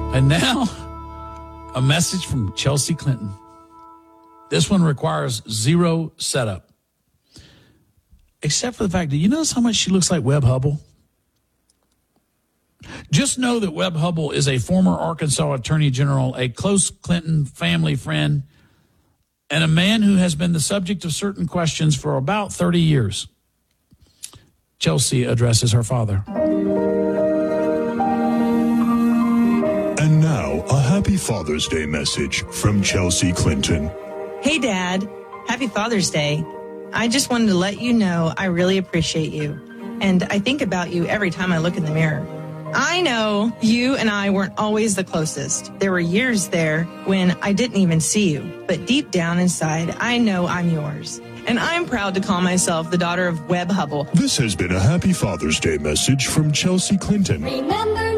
And now, a message from Chelsea Clinton. This one requires zero setup. Except for the fact, do you notice how much she looks like Webb Hubbell? Just know that Webb Hubbell is a former Arkansas Attorney General, a close Clinton family friend, and a man who has been the subject of certain questions for about 30 years. Chelsea addresses her father. And now, a happy Father's Day message from Chelsea Clinton. Hey, Dad. Happy Father's Day. I just wanted to let you know I really appreciate you. And I think about you every time I look in the mirror. I know you and I weren't always the closest. There were years there when I didn't even see you. But deep down inside, I know I'm yours. And I'm proud to call myself the daughter of Webb Hubbell. This has been a happy Father's Day message from Chelsea Clinton. Remember